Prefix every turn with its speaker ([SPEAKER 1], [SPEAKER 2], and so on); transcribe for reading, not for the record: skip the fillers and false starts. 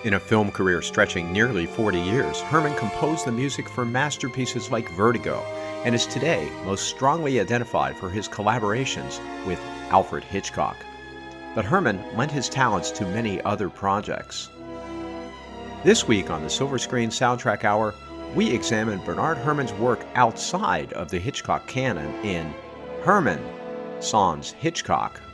[SPEAKER 1] In a film career stretching nearly 40 years, Herman composed the music for masterpieces like Vertigo and is today most strongly identified for his collaborations with Alfred Hitchcock. But Herman lent his talents to many other projects. This week on the Silver Screen Soundtrack Hour, we examine Bernard Herrmann's work outside of the Hitchcock canon in Herman sans Hitchcock.